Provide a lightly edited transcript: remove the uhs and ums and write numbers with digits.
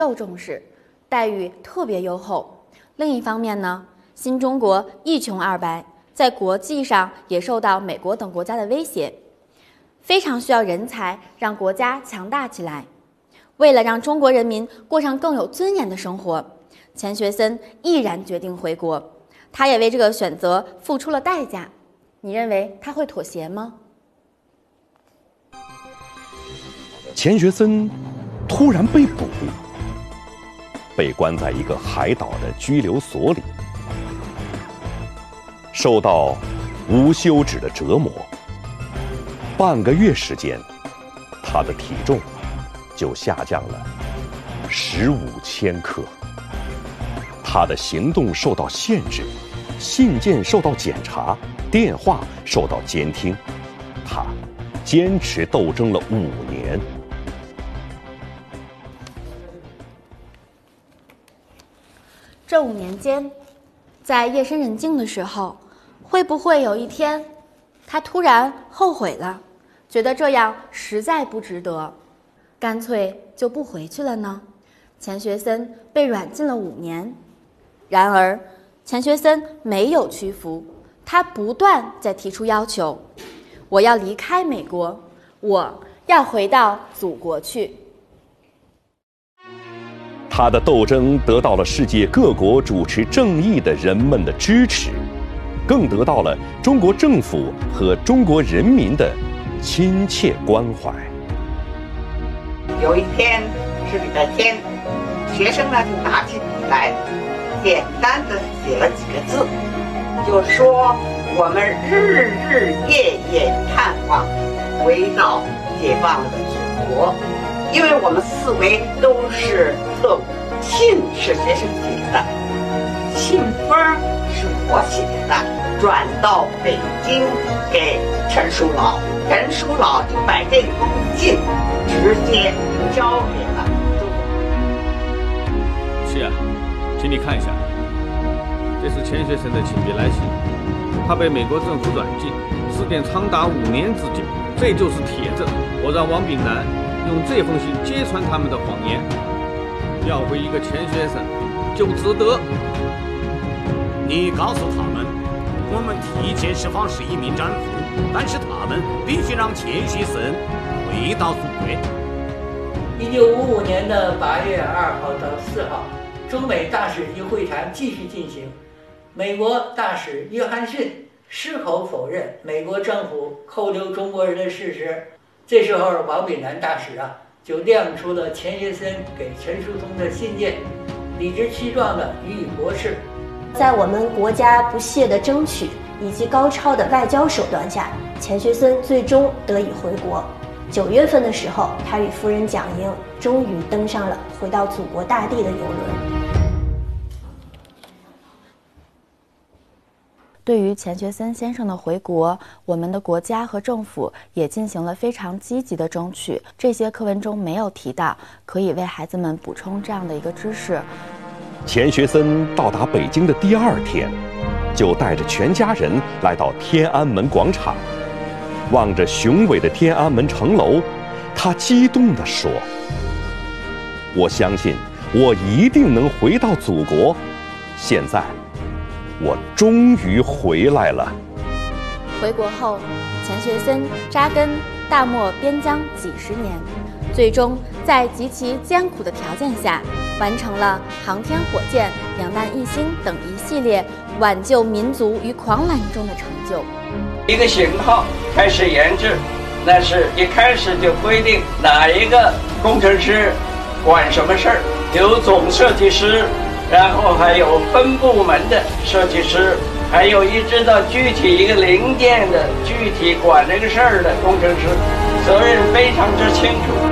受重视，待遇特别优厚。另一方面呢，新中国一穷二白，在国际上也受到美国等国家的威胁，非常需要人才让国家强大起来。为了让中国人民过上更有尊严的生活，钱学森毅然决定回国。他也为这个选择付出了代价。你认为他会妥协吗？ 钱学森突然被捕，被关在一个海岛的拘留所里，受到无休止的折磨。半个月时间，他的体重就下降了15千克。他的行动受到限制，信件受到检查，电话受到监听。他坚持斗争了5年。 这5年间，在夜深人静的时候，会不会有一天，他突然后悔了，觉得这样实在不值得，干脆就不回去了呢？钱学森被软禁了5年，然而钱学森没有屈服，他不断在提出要求：我要离开美国，我要回到祖国去。 他的斗争得到了世界各国主持正义的人们的支持，更得到了中国政府和中国人民的亲切关怀。 有一天是礼拜天，学生呢就拿起笔来，简单的写了几个字，就说我们日日夜夜盼望回到解放的祖国，因为我们4位都是特务，信是学生写的，信封是我写的，转到北京给陈叔老，陈叔老就把这封信直接交给了中国。 是啊，请你看一下，这是钱学森的亲笔来信，他被美国政府软禁，时间长达5年之久，这就是铁证。我让王炳南用这封信揭穿他们的谎言，要回一个钱学森就值得。 你告诉他们，我们提前释放11名战俘，但是他们必须让钱学森回到祖国。 1955年的8月2号到4号，中美大使级会谈继续进行。美国大使约翰逊矢口否认美国政府扣留中国人的事实。这时候，王炳南大使就亮出了钱学森给陈叔通的信件，理直气壮地予以驳斥。 在我们国家不懈的争取以及高超的外交手段下，钱学森最终得以回国。9月份的时候，他与夫人蒋莹终于登上了回到祖国大地的邮轮。 对于钱学森先生的回国，我们的国家和政府也进行了非常积极的争取。这些课文中没有提到，可以为孩子们补充这样的一个知识。 钱学森到达北京的第2天，就带着全家人来到天安门广场，望着雄伟的天安门城楼，他激动地说：我相信我一定能回到祖国，现在我终于回来了。 回国后，钱学森扎根大漠边疆几10年，最终在极其艰苦的条件下，完成了航天火箭、两弹一星等一系列挽救民族于狂澜中的成就。 一个型号开始研制，那是一开始就规定哪一个工程师管什么事儿，有总设计师，然后还有分部门的设计师，还有一知道具体一个零件的具体管这个事儿的工程师，责任非常之清楚。